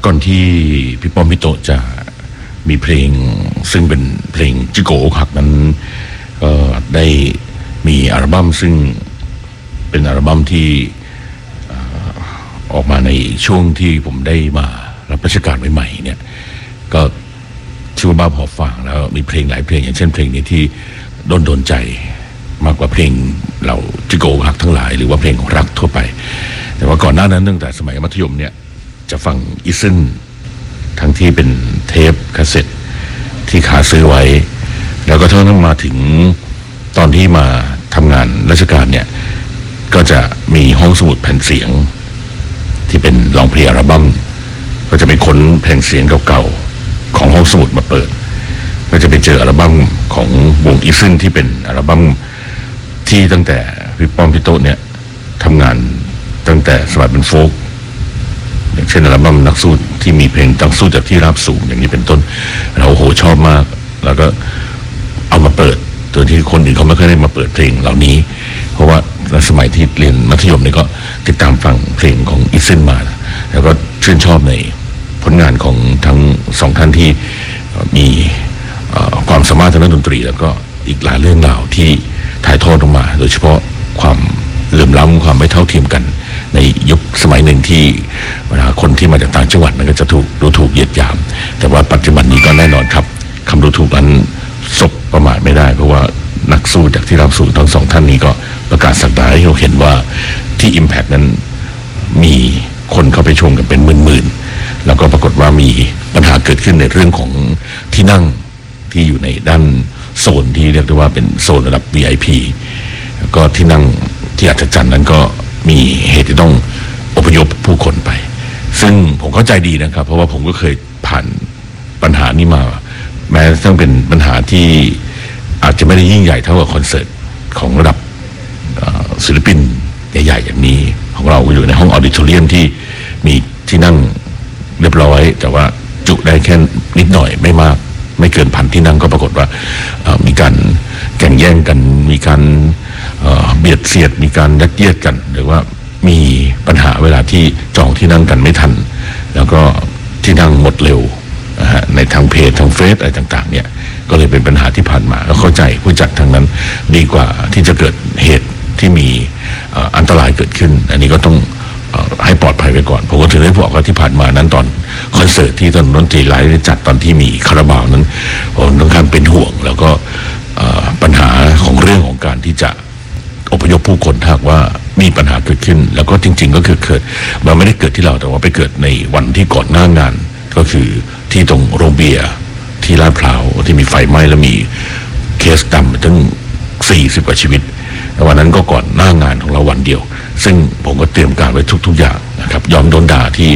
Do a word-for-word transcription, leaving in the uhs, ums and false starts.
ก่อนที่พี่ป้อมพี่โตจะมีเพลงซึ่งเป็นเพลงจิโกหักนั้นก็ได้มีอัลบั้มซึ่งเป็นอัลบั้มที่ออกมาในช่วงที่ผมได้มารับราชการใหม่ๆเนี่ยก็ชื่อว่าบ้าพอฟังแล้วมีเพลงหลายเพลงอย่างเช่นเพลงนี้ที่โดนโดนใจมากกว่าเพลงเราจิโกหักทั้งหลายหรือว่าเพลงของรักทั่วไปแต่ว่าก่อนหน้านั้นตั้งแต่สมัยมัธยมเนี่ยจะฟังอีซึนทั้งที่เป็นเทปคาสเซ็ตที่ขาซื้อไว้แล้วก็ทั้งมาถึงตอนที่มาทำงานราชการเนี่ยก็จะมีห้องสมุดแผ่นเสียงที่เป็นลองเพลงอัลบั้มก็จะไปค้นแผ่นเสียงเก่าๆของห้องสมุดมาเปิดก็จะไปเจออัลบั้มของวงอีซึนที่เป็นอัลบั้มที่ตั้งแต่พี่ป้อมพี่โตเนี่ยทำงานตั้งแต่สมัยเป็นโฟล์กอย่างเช่นอัลบั้มนักสู้ที่มีเพลงนักสู้จากที่ราบสูงอย่างนี้เป็นต้นเราโหชอบมากแล้วก็เอามาเปิดโดยที่คนอื่นเขาไม่เคยได้มาเปิดเพลงเหล่านี้เพราะว่าสมัยที่เรียนมัธยมเนี่ยก็ติดตามฟังเพลงของอีซึนมาแล้วก็ชื่นชอบในผลงานของทั้งสองท่านที่มีความสามารถทางด้านดนตรีแล้วก็อีกหลายเรื่องราวที่ถ่ายทอดออกมาโดยเฉพาะความเหลื่อมล้ำความไม่เท่าเทียมกันในยุคสมัยหนึ่งที่เวลาคนที่มาจากต่างจังหวัดมันก็จะถูกดูถูกเหยียดหยามแต่ว่าปัจจุบันนี้ก็แน่นอนครับคำดูถูกนั้นสบประมาทไม่ได้เพราะว่านักสู้จากที่ราบสูงทั้งสองท่านนี้ก็ประกาศสักดาให้เราเห็นว่าที่ Impact นั้นมีคนเข้าไปชมกันเป็นหมื่นๆแล้วก็ปรากฏว่ามีปัญหาเกิดขึ้นในเรื่องของที่นั่งที่อยู่ในด้านโซนที่เรียกได้ว่าเป็นโซนระดับ วี ไอ พี แล้วก็ที่นั่งที่อัศจรรย์นั้นก็มีเหตุที่ต้องอพยพผู้คนไปซึ่งผมเข้าใจดีนะครับเพราะว่าผมก็เคยผ่านปัญหานี้มาแม้ต้องเป็นปัญหาที่อาจจะไม่ได้ยิ่งใหญ่เท่ากับคอนเสิร์ตของระดับศิลปินใหญ่ๆอย่างนี้ของเราอยู่ในห้องออดิทอเรียมที่มีที่นั่งเรียบร้อยแต่ว่าจุได้แค่นิดหน่อยไม่มากไม่เกินพันที่นั่งก็ปรากฏว่ามีการแข่งแย่งกันมีการเบียดเสียดมีการยัดเยียดกันหรือว่ามีปัญหาเวลาที่จองที่นั่งกันไม่ทันแล้วก็ที่นั่งหมดเร็วนะฮะในทางเพจทางเฟซอะไรต่างๆเนี่ยก็เลยเป็นปัญหาที่ผ่านมาแล้วเข้าใจผู้จัดทางนั้นดีกว่าที่จะเกิดเหตุที่มีอันตรายเกิดขึ้นอันนี้ก็ต้องให้ปลอดภัยไปก่อนผมก็ถึงได้บอกว่าที่ผ่านมานั้นตอนคอนเสิร์ตที่ตอนดนตรีไลฟ์จัดตอนที่มีคาราบาวนั้นผมต้องการเป็นห่วงแล้วก็ปัญหาของเรื่องของการที่จะอพยพผู้คนถ้าว่ามีปัญหาเกิดขึ้นแล้วก็จริงๆก็คือเกิดมันไม่ได้เกิดที่เราแต่ว่าไปเกิดในวันที่ก่อนหน้างานก็คือที่ตรงโรงเบียร์ที่ลาดพร้าวที่มีไฟไหม้แล้วมีเคสดำถึงสี่สิบกว่าชีวิตวันนั้นก็ก่อนหน้างานของเราวันเดียวซึ่งผมก็เตรียมการไว้ทุกๆอย่างนะครับยอมโดนด่าที่